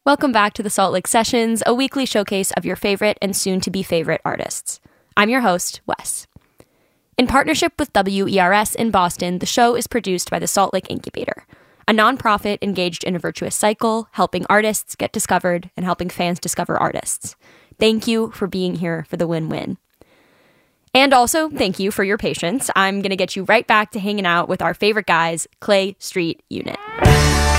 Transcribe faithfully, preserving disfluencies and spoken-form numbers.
Welcome back to the Salt Lake Sessions, a weekly showcase of your favorite and soon-to-be favorite artists. I'm your host, Wes. In partnership with W E R S in Boston, the show is produced by the Salt Lake Incubator, a nonprofit engaged in a virtuous cycle, helping artists get discovered and helping fans discover artists. Thank you for being here for the win-win. And also, thank you for your patience. I'm going to get you right back to hanging out with our favorite guys, Clay Street Unit.